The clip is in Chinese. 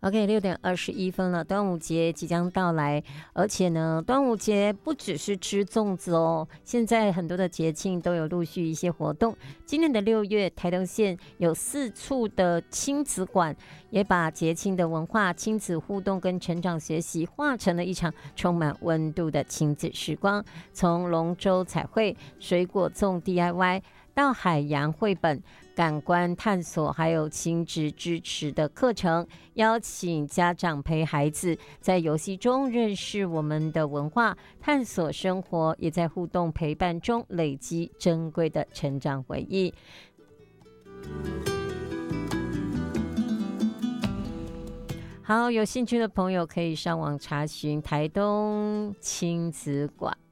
OK，6:21了，端午节即将到来，而且呢，端午节不只是吃粽子哦，现在很多的节庆都有陆续一些活动。今年的6月，台东县有4处的亲子馆，也把节庆的文化、亲子互动跟成长学习，化成了一场充满温度的亲子时光。从龙舟彩绘、水果粽 DIY。到海洋绘本、感官探索，还有亲子支持的课程，邀请家长陪孩子在游戏中认识我们的文化，探索生活，也在互动陪伴中累积珍贵的成长回忆。好，有兴趣的朋友可以上网查询台东亲子馆。